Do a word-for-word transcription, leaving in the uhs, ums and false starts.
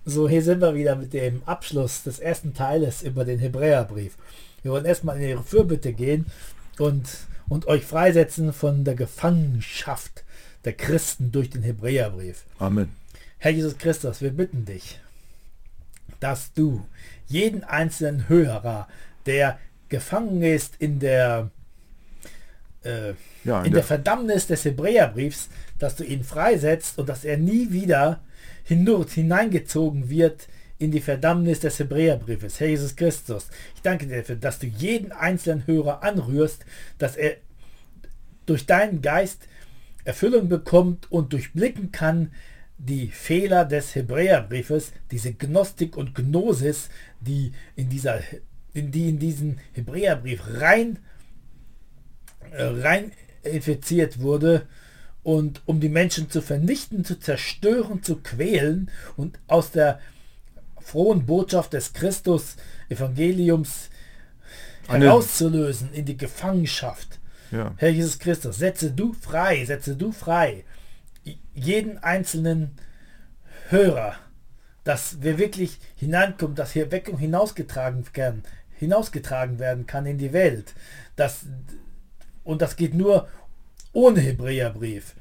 So, hier sind wir wieder mit dem Abschluss des ersten Teiles über den Hebräerbrief. Wir wollen erstmal in Ihre Fürbitte gehen und, und euch freisetzen von der Gefangenschaft der Christen durch den Hebräerbrief. Amen. Herr Jesus Christus, wir bitten dich, dass du jeden einzelnen Hörer, der gefangen ist in der, äh, Ja, in in der der, Verdammnis des Hebräerbriefs, dass du ihn freisetzt und dass er nie wieder hinur- hineingezogen wird in die Verdammnis des Hebräerbriefes. Herr Jesus Christus, ich danke dir dafür, dass du jeden einzelnen Hörer anrührst, dass er durch deinen Geist Erfüllung bekommt und durchblicken kann die Fehler des Hebräerbriefes, diese Gnostik und Gnosis, die in dieser in die in diesen Hebräerbrief rein äh, rein infiziert wurde, und um die Menschen zu vernichten, zu zerstören, zu quälen und aus der frohen Botschaft des Christus Evangeliums Eine- herauszulösen in die Gefangenschaft. ja. Herr Jesus Christus, setze du frei, setze du frei jeden einzelnen Hörer, dass wir wirklich hineinkommen, dass hier Weckung hinausgetragen werden, hinausgetragen werden kann in die Welt. Das, und das geht nur ohne Hebräerbrief.